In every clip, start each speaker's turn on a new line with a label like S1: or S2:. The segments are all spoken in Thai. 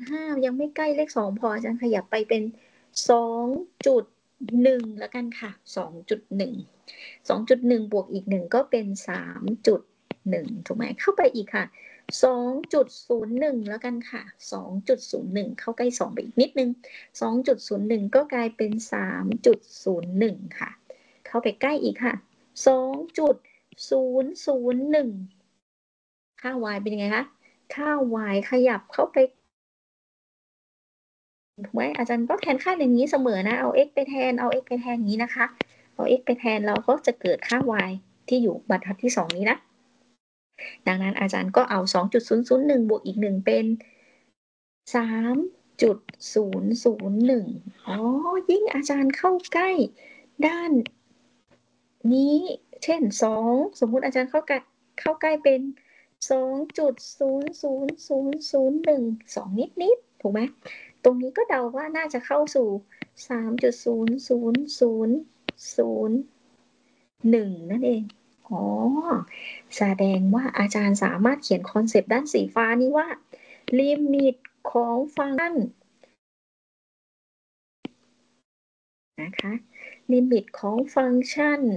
S1: 5ยังไม่ใกล้เลข2พออาจารย์ขยับไปเป็น 2.1 แล้วกันค่ะ 2.1 2.1 บวกอีก1ก็เป็น 3.1 ถูกไหมเข้าไปอีกค่ะ 2.01 แล้วกันค่ะ 2.01 เข้าใกล้2ไปอีกนิดนึง 2.01 ก็กลายเป็น 3.01 ค่ะเข้าไปใกล้อีกค่ะ 2.001 ค่า y เป็นยังไงคะค่า y ขยับเข้าไปถูกไหมอาจารย์ก็แทนค่าอย่างนี้เสมอนะเอา x ไปแทนเอา x ไปแทนอย่างนี้นะคะเอา x ไปแทนเราก็จะเกิดค่า y ที่อยู่บรรทัดที่2นี้นะดังนั้นอาจารย์ก็เอา 2.001 บวกอีก1เป็น 3.001 ยิ่งอาจารย์เข้าใกล้ด้านนี้เช่น2สมมุติอาจารย์เข้าใกล้เป็น 2.00001 2นิดๆถูกไหมตรงนี้ก็เดาว่าน่าจะเข้าสู่ 3.00001 นั่นเองแสดงว่าอาจารย์สามารถเขียนคอนเซปต์ด้านสีฟ้านี้ว่าลิมิตของฟังก์ชันนะคะลิมิตของฟังก์ชัน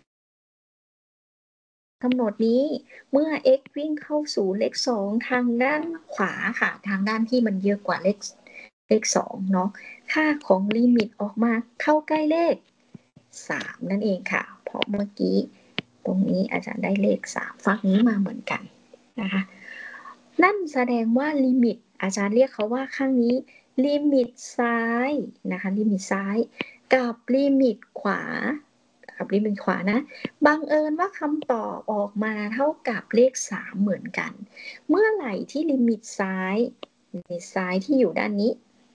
S1: กำหนดนี้เมื่อ x วิ่งเข้าสู่เลข2ทางด้านขวาค่ะทางด้านที่มันเยอะกว่าเลข2เนาะค่าของลิมิตออกมาเข้าใกล้เลข3นั่นเองค่ะเพราะเมื่อกี้ตรงนี้อาจารย์ได้เลข3ฝั่งนี้มาเหมือนกันนะคะนั่นแสดงว่าลิมิตอาจารย์เรียกเขาว่าข้างนี้ลิมิตซ้ายนะคะลิมิตซ้ายกับลิมิตขวานะบังเอิญว่าคำตอบออกมาเท่ากับเลข3เหมือนกันเมื่อไหร่ที่ลิมิตซ้ายที่อยู่ด้านนี้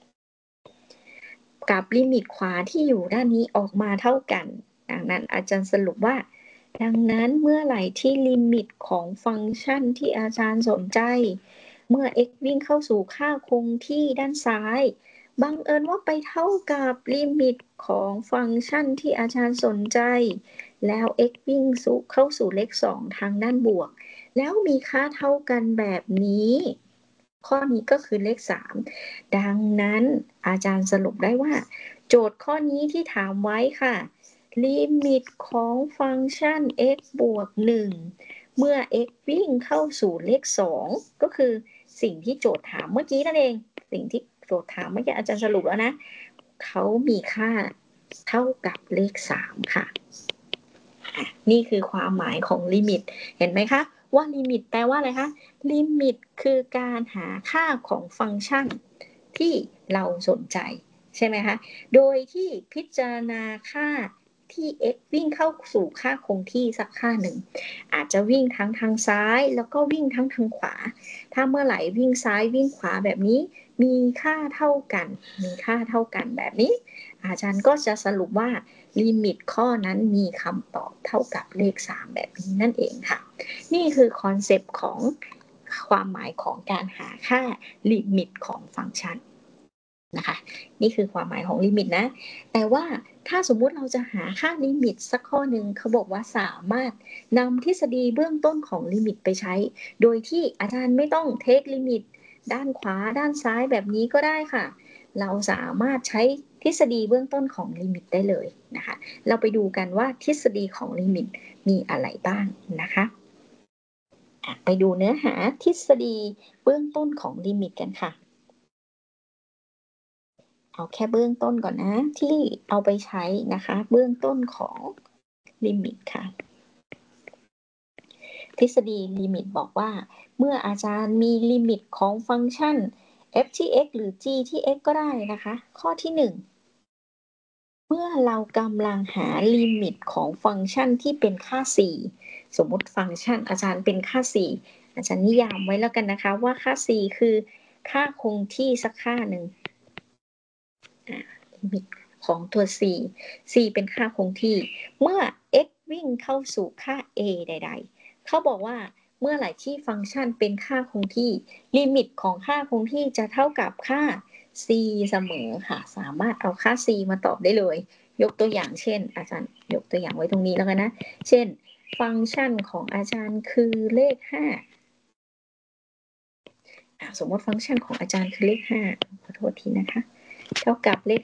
S1: กับลิมิตขวาที่อยู่ด้านนี้ออกมาเท่ากันดังนั้นอาจารย์สรุปว่าดังนั้นเมื่อไหร่ที่ลิมิตของฟังก์ชันที่อาจารย์สนใจเมื่อ x วิ่งเข้าสู่ค่าคงที่ด้านซ้ายบังเอิญว่าไปเท่ากับลิมิตของฟังก์ชันที่อาจารย์สนใจแล้ว x วิ่งเข้าสู่เลข2ทางด้านบวกแล้วมีค่าเท่ากันแบบนี้ข้อนี้ก็คือเลข3ดังนั้นอาจารย์สรุปได้ว่าโจทย์ข้อนี้ที่ถามไว้ค่ะลิมิตของฟังก์ชัน x บวก1เมื่อ x วิ่งเข้าสู่เลข2ก็คือสิ่งที่โจทย์ถามเมื่อกี้นั่นเองสิ่งที่โจทย์ถามเมื่อกี้อาจารย์สรุปแล้วนะเขามีค่าเท่ากับเลข3ค่ะนี่คือความหมายของลิมิตเห็นไหมคะว่าลิมิตแปลว่าอะไรคะลิมิตคือการหาค่าของฟังก์ชันที่เราสนใจใช่ไหมคะโดยที่พิจารณาค่าที่ x วิ่งเข้าสู่ค่าคงที่สักค่าหนึ่งอาจจะวิ่งทั้งทางซ้ายแล้วก็วิ่งทั้งทางขวาถ้าเมื่อไหร่วิ่งซ้ายวิ่งขวาแบบนี้มีค่าเท่ากันแบบนี้อาจารย์ก็จะสรุปว่าลิมิตข้อนั้นมีคำตอบเท่ากับเลข3แบบนี้นั่นเองค่ะนี่คือคอนเซปต์ของความหมายของการหาค่าลิมิตของฟังก์ชันนะคะนี่คือความหมายของลิมิตนะแต่ว่าถ้าสมมุติเราจะหาค่าลิมิตสักข้อหนึ่งเขาบอกว่าสามารถนำทฤษฎีเบื้องต้นของลิมิตไปใช้โดยที่อาจารย์ไม่ต้องเทคลิมิตด้านขวาด้านซ้ายแบบนี้ก็ได้ค่ะเราสามารถใช้ทฤษฎีเบื้องต้นของลิมิตได้เลยนะคะเราไปดูกันว่าทฤษฎีของลิมิตมีอะไรบ้างนะคะไปดูเนื้อหาทฤษฎีเบื้องต้นของลิมิตกันค่ะเอาแค่เบื้องต้นก่อนนะที่เอาไปใช้นะคะเบื้องต้นของลิมิตค่ะทฤษฎีลิมิตบอกว่าเมื่ออาจารย์มีลิมิตของฟังก์ชัน f ที่ x หรือ g ที่ x ก็ได้นะคะข้อที่1เมื่อเรากำลังหาลิมิตของฟังก์ชันที่เป็นค่า4สมมุติฟังก์ชันอาจารย์เป็นค่า4อาจารย์นิยามไว้แล้วกันนะคะว่าค่า4คือค่าคงที่สักค่าหนึ่งลิมิตของตัว c เป็นค่าคงที่เมื่อ x วิ่งเข้าสู่ค่า a ใดๆเขาบอกว่าเมื่อไหร่ที่ฟังก์ชันเป็นค่าคงที่ลิมิตของค่าคงที่จะเท่ากับค่า c เสมอค่ะสามารถเอาค่า c มาตอบได้เลยยกตัวอย่างเช่นอาจารย์ยกตัวอย่างไว้ตรงนี้แล้วกันนะเช่นฟังก์ชันของอาจารย์คือเลข5 สมมติฟังก์ชันของอาจารย์คือเลข5ขอโทษทีนะคะเท่ากับเลข